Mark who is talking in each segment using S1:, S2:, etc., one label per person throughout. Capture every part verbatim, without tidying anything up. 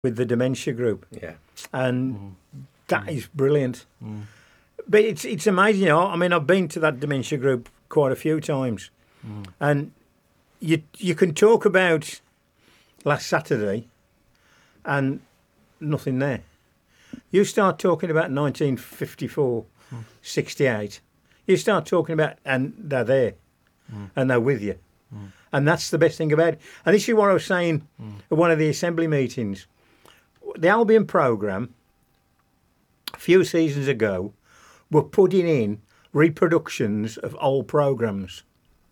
S1: with the dementia group.
S2: Yeah.
S1: And
S3: Mm.
S1: that is brilliant.
S3: Mm.
S1: But it's it's amazing, you know. I mean, I've been to that dementia group quite a few times.
S3: Mm.
S1: And you you can talk about last Saturday and nothing there. You start talking about nineteen fifty-four,
S3: Mm.
S1: sixty-eight. You start talking about, and they're there.
S3: Mm.
S1: And they're with you.
S3: Mm.
S1: And that's the best thing about it. And this is what I was saying
S3: Mm.
S1: at one of the assembly meetings. The Albion programme, a few seasons ago, were putting in reproductions of old programmes.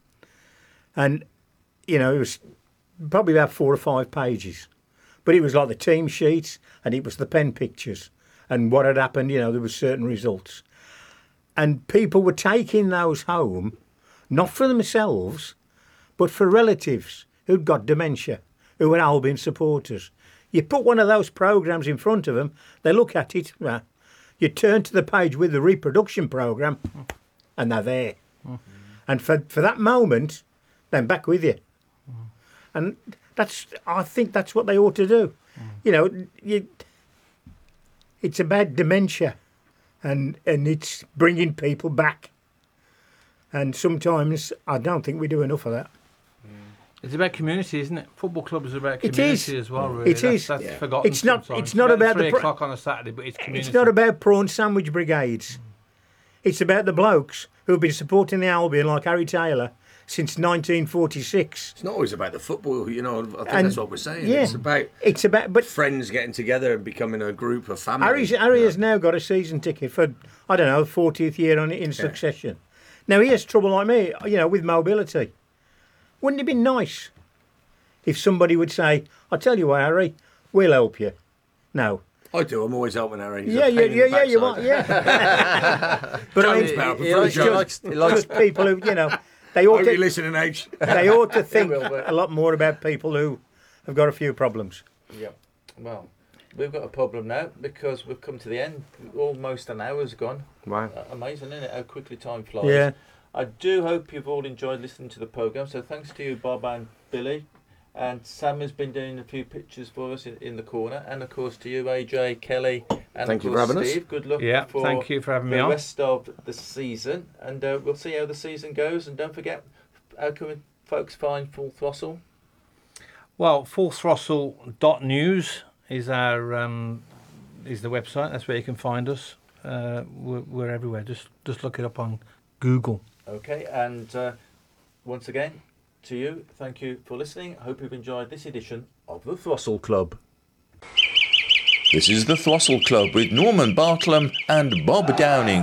S1: And, you know, it was probably about four or five pages. But it was like the team sheets and it was the pen pictures and what had happened, you know, there were certain results. And people were taking those home, not for themselves, but for relatives who'd got dementia, who were Albion supporters. You put one of those programmes in front of them, they look at it, uh, you turn to the page with the reproduction programme, and they're there. Mm-hmm. And for, for that moment, they're back with you. Mm-hmm. And that's, I think that's what they ought to do. Mm-hmm. You know, you, it's about dementia, and, and it's bringing people back. And sometimes I don't think we do enough of that.
S3: It's about community, isn't it? Football clubs are about
S1: It
S3: community
S1: is.
S3: as well, really.
S1: It
S3: that's,
S1: is.
S3: That's
S2: Yeah.
S3: forgotten
S1: It's not-
S3: sometimes.
S1: it's not about the
S3: three
S1: pro-
S3: o'clock on a Saturday, but it's community.
S1: It's not about prawn sandwich brigades. Mm. It's about the blokes who've been supporting the Albion, like Harry Taylor, since nineteen forty-six.
S2: It's not always about the football, you know. I think
S1: And-
S2: that's what we're saying.
S1: yeah.
S2: It's about
S1: It's about, but
S2: friends getting together and becoming a group of family.
S1: Harry's, Harry has now got a season ticket for, I don't know, fortieth year on in succession. Now, he has trouble like me, you know, with mobility. Wouldn't it be nice if somebody would say, I tell you what, Harry, we'll help you. No.
S2: I do. I'm always helping Harry. He's
S1: Yeah,
S2: a
S1: yeah,
S2: pain in
S1: yeah,
S2: the
S1: yeah, you
S2: backside.
S1: are, yeah. But I
S2: Jones,
S1: mean,
S2: pal,
S4: he
S2: prefer
S4: likes- he
S2: Jones.
S4: likes- he likes-
S1: just people who, you know, they ought
S2: Hope you're
S1: to,
S2: listening, H.
S1: they ought to think
S4: will, but-
S1: a lot more about people who have got a few problems.
S4: Yeah. Well, we've got a problem now because we've come to the end. Almost an hour's gone.
S3: Wow.
S4: Uh, amazing, isn't it? How quickly time flies.
S1: Yeah.
S4: I do hope you've all enjoyed listening to the programme. So thanks to you, Bob and Billy. And Sam has been doing a few pictures for us in, in the corner. And of course to you, A J, Kelly, and
S2: Thank
S4: of
S2: you for
S4: course
S2: having us.
S4: Steve. Good luck
S3: Yeah,
S4: for
S3: thank you for having
S4: the
S3: me on.
S4: rest of the season. And uh, we'll see how the season goes. And don't forget, how can folks find Full Throttle?
S3: Well, full throttle dot news is our um, is the website. That's where you can find us. Uh, we're, we're everywhere. Just just look it up on Google.
S4: Okay, and uh, once again, to you, thank you for listening. I hope you've enjoyed this edition of the Throstle Club.
S5: This is the Throstle Club with Norman Bartlam and Bob Downing.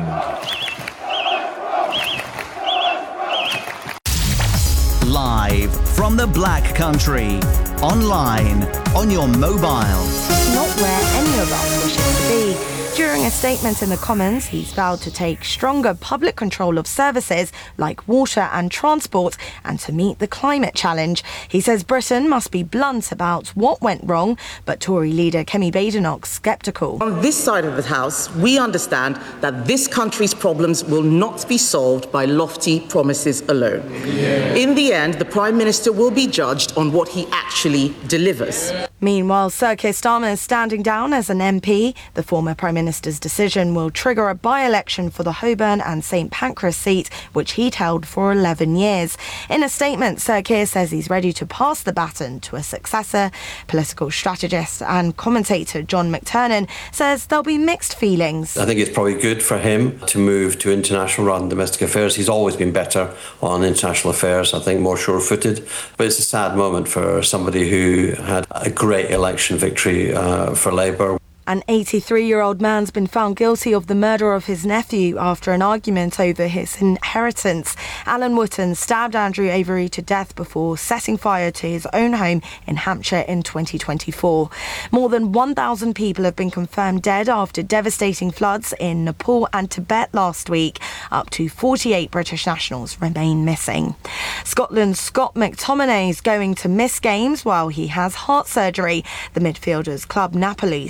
S6: Live from the Black Country, online, on your mobile.
S7: Not where any of us wish it to be. During a statement in the Commons, he's vowed to take stronger public control of services like water and transport and to meet the climate challenge. He says Britain must be blunt about what went wrong, but Tory leader Kemi Badenoch's sceptical.
S8: On this side of the House, we understand that this country's problems will not be solved by lofty promises alone. Yeah. In the end, the Prime Minister will be judged on what he actually delivers.
S7: Meanwhile, Sir Keir Starmer is standing down as an M P. The former Prime Minister's decision will trigger a by-election for the Holborn and St Pancras seat, which he'd held for eleven years. In a statement, Sir Keir says he's ready to pass the baton to a successor. Political strategist and commentator John McTernan says there'll be mixed feelings.
S9: I think it's probably good for him to move to international rather than domestic affairs. He's always been better on international affairs, I think more sure-footed. But it's a sad moment for somebody who had a great election victory uh, for Labour.
S7: An eighty-three-year-old man's been found guilty of the murder of his nephew after an argument over his inheritance. Alan Wotton stabbed Andrew Avery to death before setting fire to his own home in Hampshire in twenty twenty-four. More than one thousand people have been confirmed dead after devastating floods in Nepal and Tibet last week. Up to forty-eight British nationals remain missing. Scotland's Scott McTominay is going to miss games while he has heart surgery. The midfielder's club Napoli says he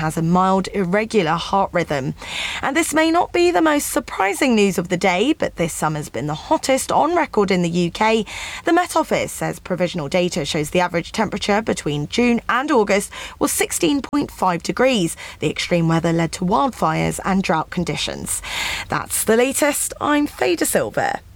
S7: has a mild, irregular heart rhythm. And this may not be the most surprising news of the day, but this summer's been the hottest on record in the U K. The Met Office says provisional data shows the average temperature between June and August was sixteen point five degrees. The extreme weather led to wildfires and drought conditions. That's the latest. I'm Faye De Silva.